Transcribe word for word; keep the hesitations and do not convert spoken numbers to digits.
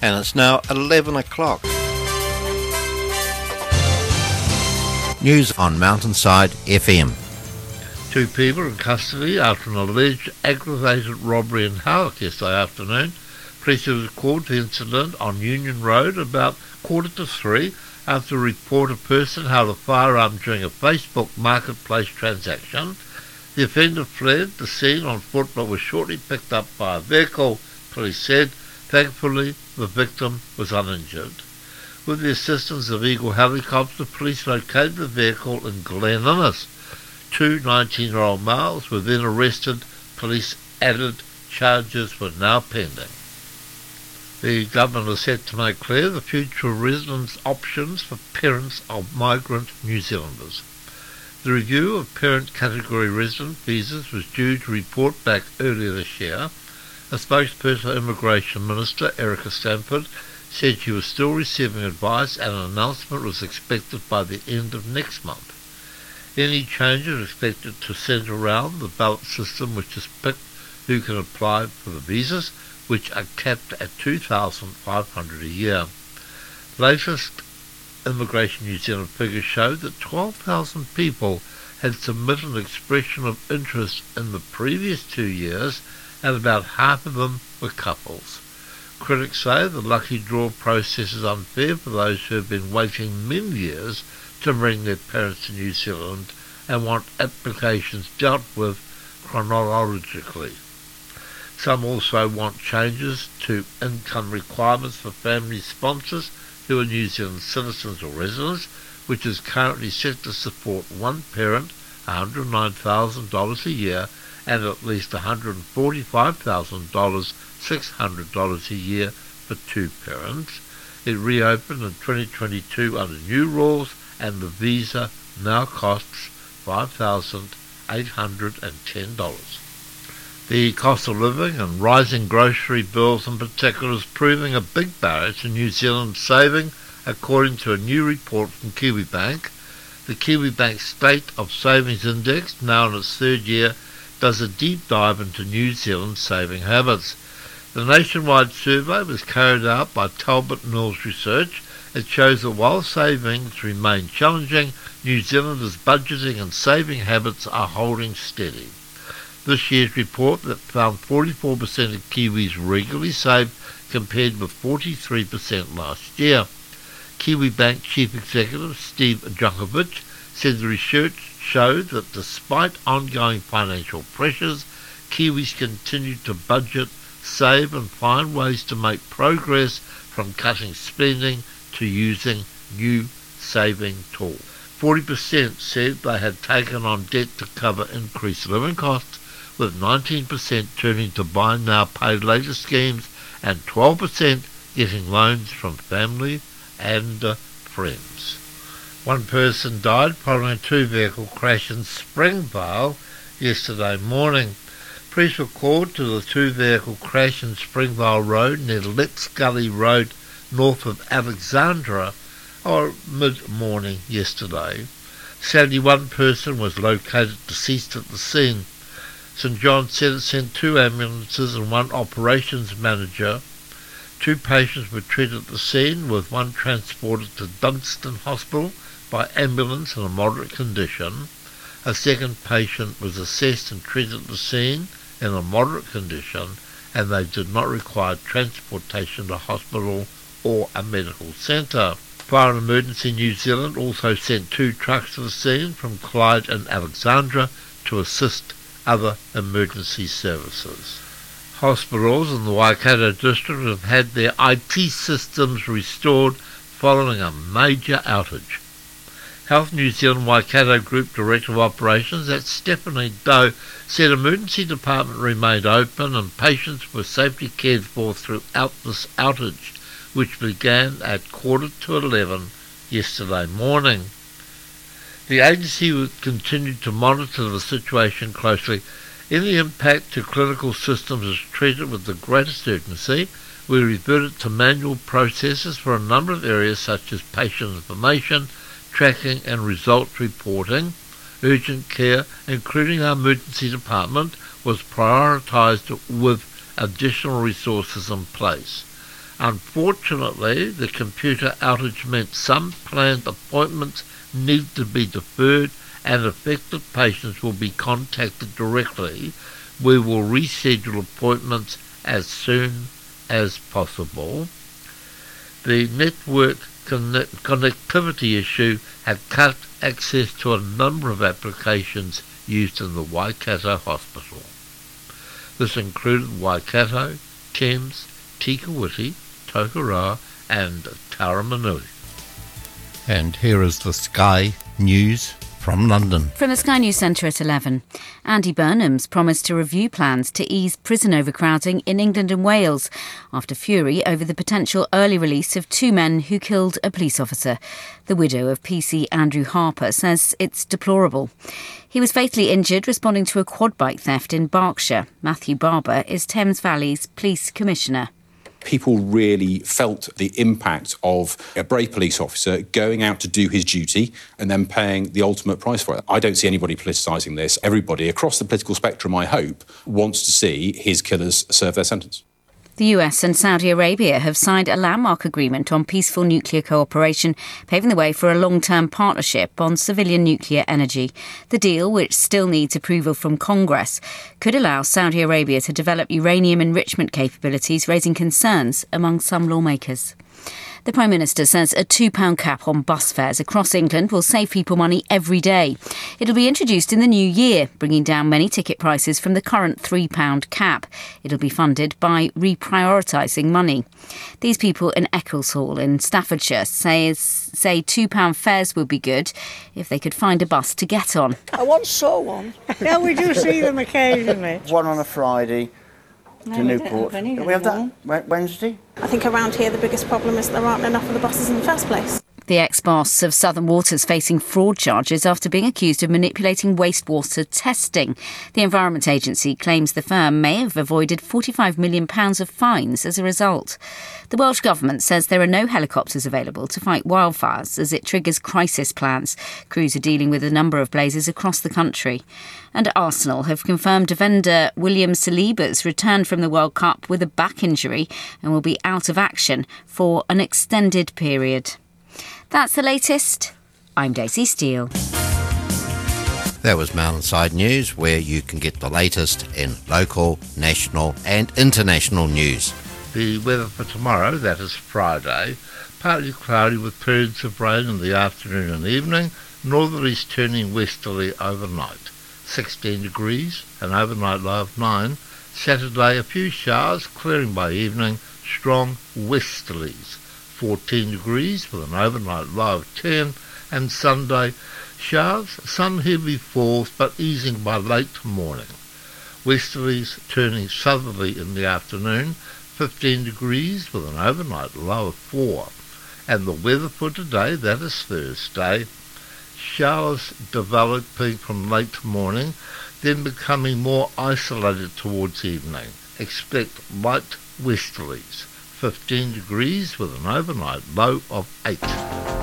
and it's now eleven o'clock. News on Mountainside F M. Two people in custody after an alleged aggravated robbery in Howick yesterday afternoon. Police was called to the incident on Union Road about quarter to three after a report a person held a firearm during a Facebook marketplace transaction. The offender fled the scene on foot but was shortly picked up by a vehicle, police said. Thankfully, the victim was uninjured. With the assistance of Eagle helicopter, police located the vehicle in Glen Innes. Two nineteen-year-old males were then arrested. Police added charges were now pending. The government is set to make clear the future residence options for parents of migrant New Zealanders. The review of parent category resident visas was due to report back earlier this year. A spokesperson for Immigration Minister Erica Stanford said she was still receiving advice and an announcement was expected by the end of next month. Any changes are expected to centre around the ballot system, which has picked who can apply for the visas, which are capped at two thousand five hundred dollars a year. Latest Immigration New Zealand figures show that twelve thousand people had submitted an expression of interest in the previous two years, and about half of them were couples. Critics say the lucky draw process is unfair for those who have been waiting many years to bring their parents to New Zealand and want applications dealt with chronologically. Some also want changes to income requirements for family sponsors who are New Zealand citizens or residents, which is currently set to support one parent one hundred nine thousand dollars a year and at least one hundred forty-five thousand dollars, six hundred dollars a year for two parents. It reopened in twenty twenty-two under new rules, and the visa now costs five thousand eight hundred ten dollars. The cost of living and rising grocery bills in particular is proving a big barrier to New Zealand saving, according to a new report from Kiwibank. The Kiwibank State of Savings Index, now in its third year, does a deep dive into New Zealand's saving habits. The nationwide survey was carried out by Talbot Mills Research. It shows that while savings remain challenging, New Zealanders' budgeting and saving habits are holding steady. This year's report that found forty-four percent of Kiwis regularly save compared with forty-three percent last year. Kiwibank Chief Executive Steve Djokovic said the research showed that despite ongoing financial pressures, Kiwis continue to budget, save and find ways to make progress from cutting spending to using new saving tools. forty percent said they had taken on debt to cover increased living costs, with nineteen percent turning to buy now pay later schemes and twelve percent getting loans from family and uh, friends. One person died following a two-vehicle crash in Springvale yesterday morning. Police were called to the two-vehicle crash in Springvale Road near Letts Gully Road north of Alexandra or mid-morning yesterday. Sadly, one person was located deceased at the scene. St John said it sent two ambulances and one operations manager. Two patients were treated at the scene, with one transported to Dunstan Hospital by ambulance in a moderate condition. A second patient was assessed and treated at the scene in a moderate condition, and they did not require transportation to hospital or a medical centre. Fire and Emergency New Zealand also sent two trucks to the scene from Clyde and Alexandra to assist other emergency services. Hospitals in the Waikato district have had their I T systems restored following a major outage. Health New Zealand Waikato Group Director of Operations, that's Stephanie Doe, said emergency department remained open and patients were safely cared for throughout this outage, which began at quarter to eleven yesterday morning. The agency will continue to monitor the situation closely. Any impact to clinical systems is treated with the greatest urgency. We reverted to manual processes for a number of areas such as patient information, tracking and results reporting. Urgent care, including our emergency department, was prioritised with additional resources in place. Unfortunately, the computer outage meant some planned appointments need to be deferred and affected patients will be contacted directly. We will reschedule appointments as soon as possible. The network connect- connectivity issue had cut access to a number of applications used in the Waikato Hospital. This included Waikato, Thames, Tikawiti, Tokoroa and Taramanui. And here is the Sky News from London. From the Sky News Centre at eleven, Andy Burnham's promised to review plans to ease prison overcrowding in England and Wales after fury over the potential early release of two men who killed a police officer. The widow of P C Andrew Harper says it's deplorable. He was fatally injured responding to a quad bike theft in Berkshire. Matthew Barber is Thames Valley's police commissioner. People really felt the impact of a brave police officer going out to do his duty and then paying the ultimate price for it. I don't see anybody politicising this. Everybody across the political spectrum, I hope, wants to see his killers serve their sentence. The U S and Saudi Arabia have signed a landmark agreement on peaceful nuclear cooperation, paving the way for a long-term partnership on civilian nuclear energy. The deal, which still needs approval from Congress, could allow Saudi Arabia to develop uranium enrichment capabilities, raising concerns among some lawmakers. The Prime Minister says a two pound cap on bus fares across England will save people money every day. It'll be introduced in the new year, bringing down many ticket prices from the current three pound cap. It'll be funded by reprioritising money. These people in Eccleshall in Staffordshire say, say two pound fares would be good if they could find a bus to get on. I once saw one. Yeah, we do see them occasionally. One on a Friday to No, we don't Newport. have any Do we have that anymore. Wed- Wednesday? I think around here the biggest problem is there aren't enough of the buses in the first place. The ex-boss of Southern Waters facing fraud charges after being accused of manipulating wastewater testing. The Environment Agency claims the firm may have avoided forty-five million pounds of fines as a result. The Welsh Government says there are no helicopters available to fight wildfires as it triggers crisis plans. Crews are dealing with a number of blazes across the country. And Arsenal have confirmed defender William Saliba's returned from the World Cup with a back injury and will be out of action for an extended period. That's the latest. I'm Daisy Steele. That was Mountainside News, where you can get the latest in local, national and international news. The weather for tomorrow, that is Friday, partly cloudy with periods of rain in the afternoon and evening, northerlies turning westerly overnight. sixteen degrees, an overnight low of nine. Saturday, a few showers, clearing by evening, strong westerlies. fourteen degrees with an overnight low of ten, and Sunday showers, some heavy falls but easing by late morning. Westerlies turning southerly in the afternoon, fifteen degrees with an overnight low of four. And the weather for today, that is Thursday, showers developing from late morning, then becoming more isolated towards evening. Expect light westerlies. fifteen degrees with an overnight low of eight.